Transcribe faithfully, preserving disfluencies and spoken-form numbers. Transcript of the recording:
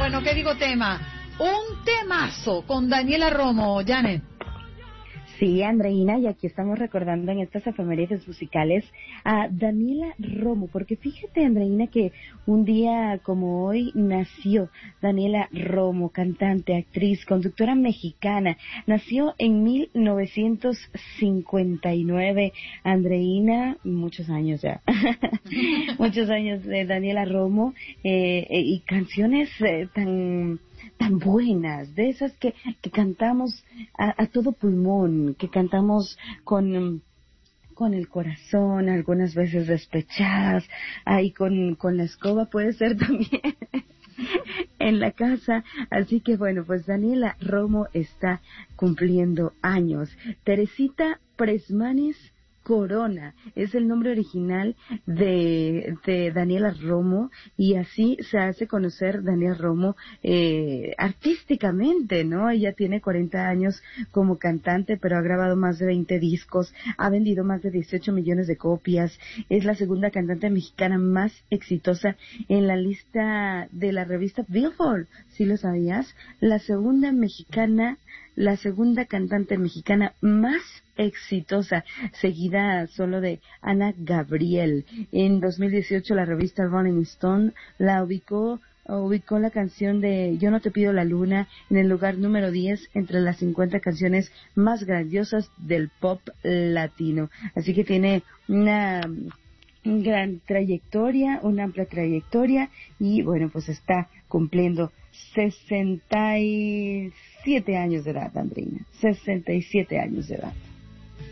Bueno, ¿qué digo tema? Un temazo con Daniela Romo, Janet. Sí, Andreina, y aquí estamos recordando en estas efemérides musicales a Daniela Romo, porque fíjate, Andreina, que un día como hoy nació Daniela Romo, cantante, actriz, conductora mexicana. Nació en mil novecientos cincuenta y nueve, Andreina, muchos años ya, muchos años de Daniela Romo, eh, eh, y canciones eh, tan... tan buenas, de esas que, que cantamos a, a todo pulmón, que cantamos con, con el corazón, algunas veces despechadas, ahí con, con la escoba puede ser también en la casa. Así que bueno, pues Daniela Romo está cumpliendo años. Teresita Presmanes Corona es el nombre original de, de Daniela Romo, y así se hace conocer Daniela Romo eh, artísticamente, ¿no? Ella tiene cuarenta años como cantante, pero ha grabado más de veinte discos, ha vendido más de dieciocho millones de copias, es la segunda cantante mexicana más exitosa en la lista de la revista Billboard, ¿sí lo sabías? La segunda mexicana, la segunda cantante mexicana más exitosa, seguida solo de Ana Gabriel. En dos mil dieciocho la revista Rolling Stone la ubicó ubicó la canción de Yo no te pido la luna en el lugar número diez entre las cincuenta canciones más grandiosas del pop latino. Así que tiene una gran trayectoria, una amplia trayectoria, y bueno, pues está cumpliendo sesenta y siete años de edad, Andreina, sesenta y siete años de edad.